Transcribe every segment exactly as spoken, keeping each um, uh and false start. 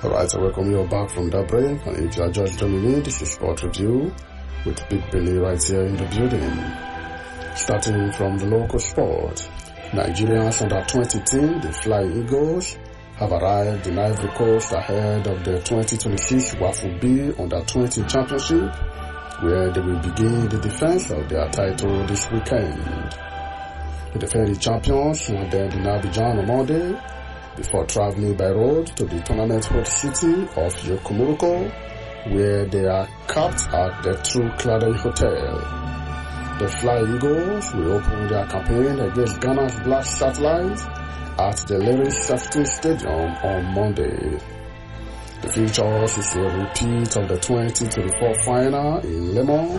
Alright, I welcome you all back from that break, and if you are just joining me, this is Sport Review with Big Billy right here in the building. Starting from the local sport, Nigeria's under twenty team, the Flying Eagles, have arrived in Ivory Coast ahead of the twenty twenty-six WAFU B under twenty Championship, where they will begin the defense of their title this weekend. The defending champions landed in Abidjan on Monday, before traveling by road to the tournament host city of Yokomuruko, where they are capped at the True Cladding Hotel. The Fly Eagles will open their campaign against Ghana's Black Satellites at the Lere Safety Stadium on Monday. The features is a repeat of the twenty twenty-four final in Lemon,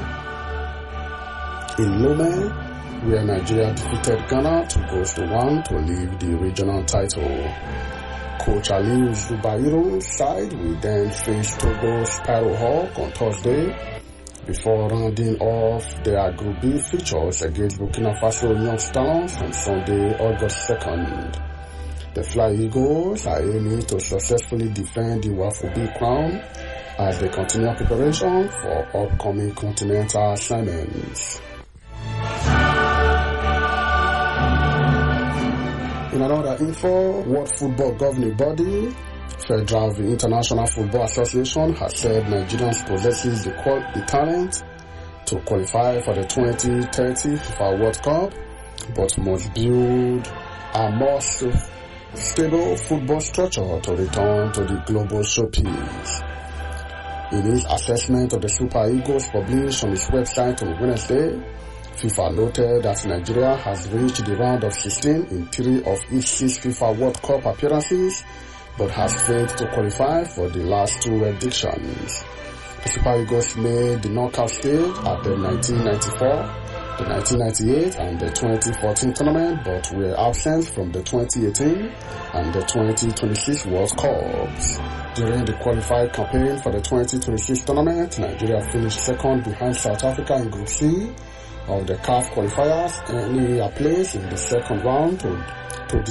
in Lome, where Nigeria defeated Ghana two goals to one to leave the regional title. Coach Aliou Zubairu's side will then face Togo's Spyro Hawk on Thursday, before rounding off their Group B features against Burkina Faso Young Stars on Sunday, August second. The Fly Eagles are aiming to successfully defend the WAFU B crown as they continue preparation for upcoming continental assignments. In another info, World Football Governing Body, Federal International Football Association, has said Nigerians possesses the, qual- the talent to qualify for the twenty thirty FIFA World Cup, but must build a more stable football structure to return to the global showpiece. In his assessment of the Super Eagles published on its website on Wednesday, FIFA noted that Nigeria has reached the round of sixteen in three of its six FIFA World Cup appearances, but has failed to qualify for the last two editions. The Super Eagles made the knockout stage at the nineteen ninety-four, the nineteen ninety-eight and the twenty fourteen tournament, but were absent from the twenty eighteen and the twenty twenty-six World Cups. During the qualified campaign for the twenty twenty-six tournament, Nigeria finished second behind South Africa in Group C of the C A F qualifiers, earning a place in the second round to, to